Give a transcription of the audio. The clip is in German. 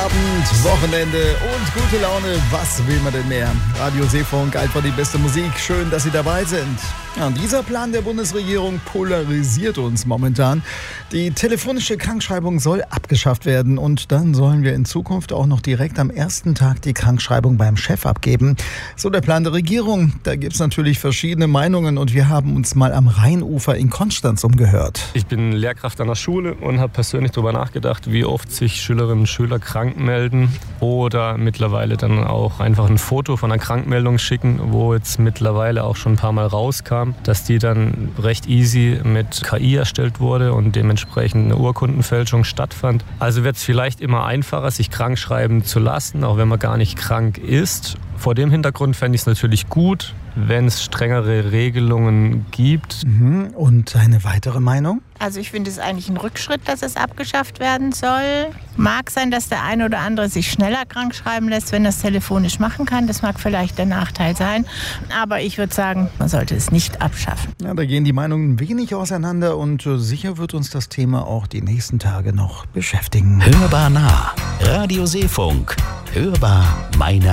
Feierabend, Wochenende und gute Laune. Was will man denn mehr? Radio Seefunk, einfach die beste Musik. Schön, dass Sie dabei sind. Ja, und dieser Plan der Bundesregierung polarisiert uns momentan. Die telefonische Krankschreibung soll abgeschafft werden und dann sollen wir in Zukunft auch noch direkt am ersten Tag die Krankschreibung beim Chef abgeben. So der Plan der Regierung. Da gibt es natürlich verschiedene Meinungen und wir haben uns mal am Rheinufer in Konstanz umgehört. Ich bin Lehrkraft an der Schule und habe persönlich darüber nachgedacht, wie oft sich Schülerinnen und Schüler krank melden oder mittlerweile dann auch einfach ein Foto von einer Krankmeldung schicken, wo jetzt mittlerweile auch schon ein paar Mal rauskam, dass die dann recht easy mit KI erstellt wurde und dementsprechend eine Urkundenfälschung stattfand. Also wird es vielleicht immer einfacher, sich krank schreiben zu lassen, auch wenn man gar nicht krank ist. Vor dem Hintergrund fände ich es natürlich gut, wenn es strengere Regelungen gibt. Und eine weitere Meinung? Also ich finde es eigentlich ein Rückschritt, dass es abgeschafft werden soll. Mag sein, dass der eine oder andere sich schneller krank schreiben lässt, wenn er es telefonisch machen kann. Das mag vielleicht der Nachteil sein. Aber ich würde sagen, man sollte es nicht abschaffen. Ja, da gehen die Meinungen wenig auseinander und sicher wird uns das Thema auch die nächsten Tage noch beschäftigen. Hörbar nah. Radio Seefunk. Hörbar meine